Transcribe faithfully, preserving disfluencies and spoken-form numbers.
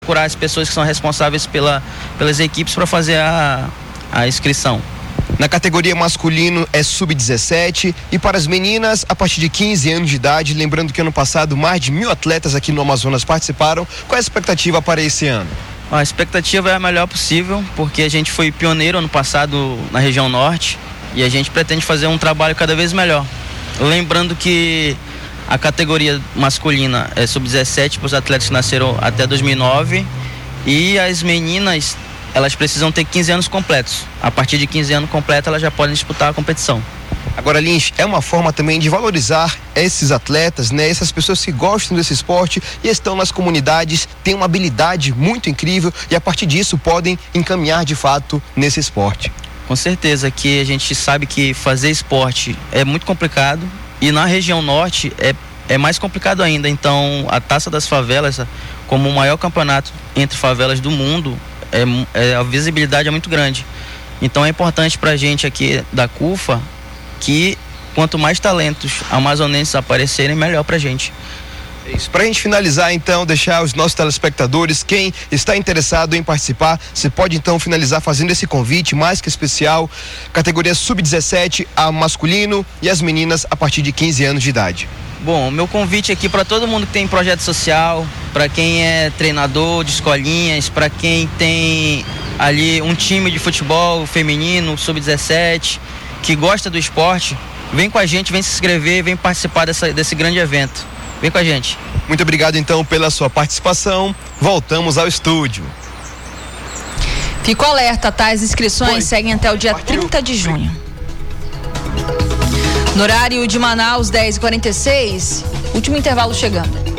procurar as pessoas que são responsáveis pela, pelas equipes para fazer a, a inscrição. Na categoria masculino é sub dezessete e para as meninas a partir de quinze anos de idade. Lembrando que ano passado mais de mil atletas aqui no Amazonas participaram. Qual é a expectativa para esse ano? A expectativa é a melhor possível, porque a gente foi pioneiro ano passado na região norte e a gente pretende fazer um trabalho cada vez melhor. Lembrando que a categoria masculina é sub dezessete para os atletas que nasceram até dois mil e nove e as meninas, elas precisam ter quinze anos completos. A partir de quinze anos completos elas já podem disputar a competição. Agora, Lins, é uma forma também de valorizar esses atletas, né? Essas pessoas que gostam desse esporte e estão nas comunidades, têm uma habilidade muito incrível e a partir disso podem encaminhar de fato nesse esporte. Com certeza que a gente sabe que fazer esporte é muito complicado e na região norte é, é mais complicado ainda. Então a Taça das Favelas, como o maior campeonato entre favelas do mundo, é, é, a visibilidade é muito grande. Então é importante para a gente aqui da CUFA que quanto mais talentos amazonenses aparecerem, melhor pra gente. Isso. Pra gente finalizar, então, deixar os nossos telespectadores, quem está interessado em participar, você pode então finalizar fazendo esse convite mais que especial, categoria sub dezessete a masculino e as meninas a partir de quinze anos de idade. Bom, o meu convite aqui para todo mundo que tem projeto social, para quem é treinador de escolinhas, para quem tem ali um time de futebol feminino, sub dezessete, que gosta do esporte, vem com a gente, vem se inscrever, vem participar dessa, desse grande evento. Vem com a gente. Muito obrigado então pela sua participação. Voltamos ao estúdio. Fico alerta, tá? As inscrições Foi. seguem até o dia Partiu. trinta de junho. No horário de Manaus, dez e quarenta e seis, último intervalo chegando.